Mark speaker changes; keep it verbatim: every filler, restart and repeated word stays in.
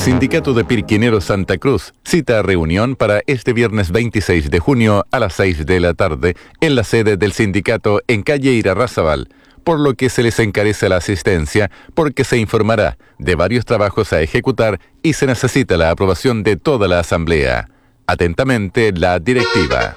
Speaker 1: Sindicato de Pirquineros Santa Cruz cita reunión para este viernes veintiséis de junio a las seis de la tarde en la sede del sindicato en calle Irarrázaval, por lo que se les encarece la asistencia porque se informará de varios trabajos a ejecutar y se necesita la aprobación de toda la asamblea. Atentamente, la directiva.